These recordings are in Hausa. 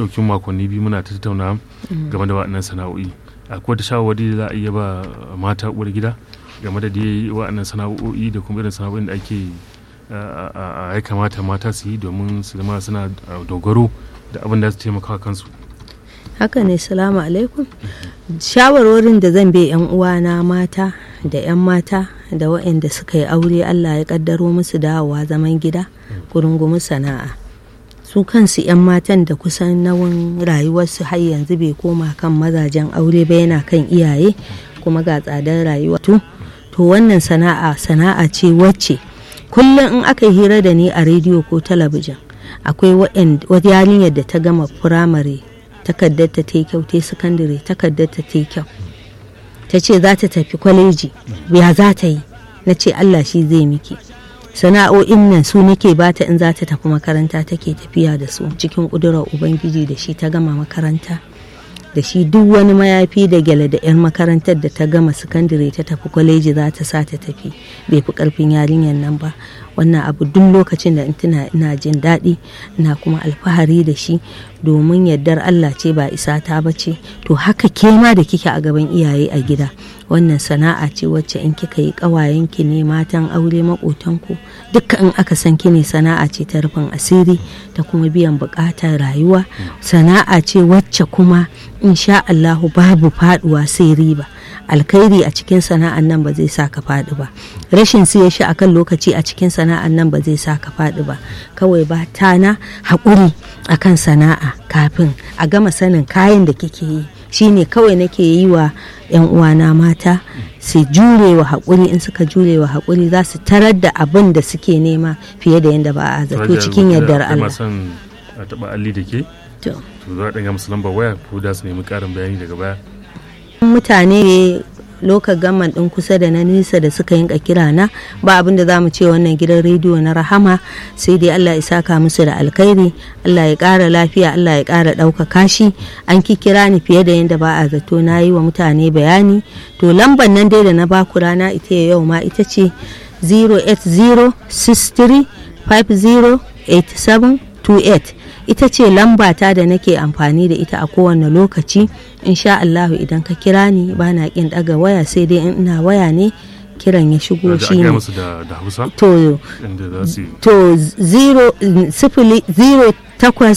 ɗauki makonni 2 muna tattauna game da waɗannan sana'o'i. Akwai wata shawarwari da za a iya ba mata uwar gida game da dai waɗannan sana'o'i da kuma irin sana'o'in da ake ya kamata mata su yi domin su zama suna dogaro da abin da su taimaka kansu? Haka ne, salamu alaikum. Shawarwarin da zan bai 'yan uwana mata da 'yan mata da waɗanda suka yi aure Allah ya kaddaro musu dawowa zaman gida ku rungumi sana'a. Su kansu 'yan matan da kusan nauyin rayuwarsu har yanzu bai koma kan mazajen aure ba, yana kan iyaye, kuma ga tsadar rayuwa. To wannan sana'a ce wacce kullum in aka yi hira da ni a rediyo ko talabijin, akwai wata yarinyar da ta gama firamare, takardar ta yi kyau, ta yi sakandare, takardar ta yi kyau, ta ce za ta tafi kwaleji, ya za ta yi? Na ce Allah shi zai miki. Sana'o'in nan su nake bata in za ta tafi makaranta, take tafiya da su cikin ƙudurar Ubangiji. Da shi ta gama makaranta, da shi duk wani mayafi da gyale da 'yan makarantar da ta gama sakandare ta tafi kwaleji za ta sa ta tafi, bai fi ƙarfin yarinyar nan ba. Wannan abu duk lokacin da ina jin daɗi, ina kuma alfahari da shi, domin yardar Allah ce ba isa ta bace. To haka ke ma da kike a gaban iyaye a gida, wannan sana'a ce wacce in kika yi, ƙawayenki ne, matan aure, maƙotanku, dukkan in aka san ki ne, sana'a ce ta rufin asiri ta kuma biyan buƙatar rayuwa. Sana'a ce wacce kuma insha Allahu babu faɗuwa sai riba. Alkhairi a cikin sana'an nan ba zai sa ka faɗi ba, rashin siya shi akan lokaci a cikin sana'an nan ba zai sa ka faɗi ba. Kawai ba ta na haƙuri akan sana'a kafin a gama sanin kayan da kike yi, shine kawai nake yi wa 'yan uwana mata su jure wa haƙuri. In suka jure wa haƙuri za su tarar da abin da suke nema fiye da yadda ba a zato, cikin yardar Allah. Son a taɓa alli da ke to za a ɗanga musu lambar waya ko da su nemi ƙarin bayani daga baya. Mutane lokacin gaman ɗin kusa da na nisa da suka yinka kira na, ba abin da za mu ce wannan gidan rediyo na Rahama sai dai Allah ya saka musu da alkhairi, Allah ya ƙara lafiya, Allah ya ƙara ɗaukaka shi. An kira ni fiye da yadda ba a zato, na yi wa mutane bayani. To lambar nan dai da na baku rana ita yau ma ita ce 08063508728. ita ce lambata da nake amfani da ita a kowane lokaci. Insha Allah idan ka kira ni ba na kin daga waya, sai dai in ina waya ne kiran ya shigo shi ne. To 080 ko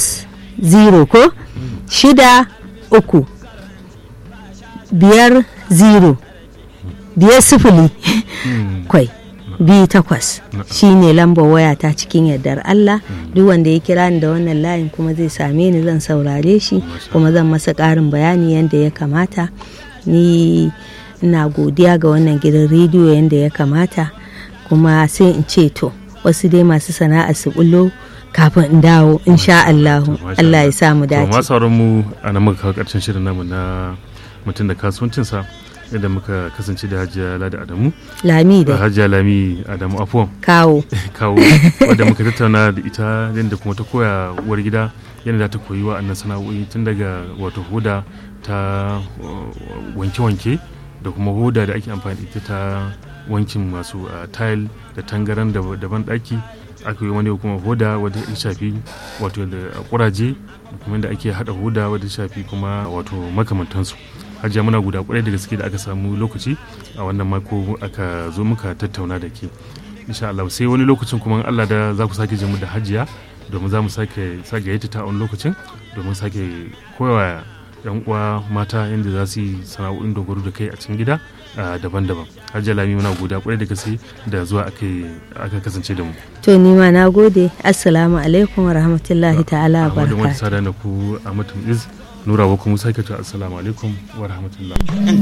63 kwai 28 shine lambar waya ta cikin yardar Allah. Duk wanda ya kira ni da wannan layin kuma zai same ni, zan saurare shi kuma zan masa ƙarin bayani yadda ya kamata. Ni ina godiya ga wannan gidan rediyo yadda ya kamata, kuma sai in ce to wasu dai masu sana'a su bullo kafin in dawo insha Allah. Allah ya sa mu dace. To masu mu ana muka kawo ƙarshen shirin namu na mutum da kasuwancinsa, yadda muka kasance da Hajiya Ladi Adamu Hajiya Lami Adamu Afuwan kawo wadda muka tattauna da ita yadda kuma ta koya uwar gida yadda ta koyi wa'annan sana'o'i, tun daga wato hoda ta wanke-wanke da kuma hoda da ake amfani da ita ta wankin masu tile da tangaran da ban daki. Aka yi wani kuma hoda wadda ya shafi wato da kuraje da kuma yadda ake hada hoda wadda ya shafi kuma wato makamantansu. Hajiya muna guda kwarai da gaske da aka samu lokaci a wannan mako aka zo muka tattauna da ke. Insha Allah sai wani lokacin kuma Allah da za ku sake jimu da Hajiya, domin za mu sake gayyata ta wani lokacin domin sake koyawa yan uwa mata yadda za su yi sana'o'in dogaro da kai a cikin gida daban-daban. Hajiya Lami muna guda kwarai da gaske da zuwa aka kasance da mu. To ni ma na gode. Assalamu alaikum wa rahmatullahi ta'ala wa barakatuh. Wani sada na ku a mutum Nura wa kuma sake ta assalamu alaikum wa rahmatullah.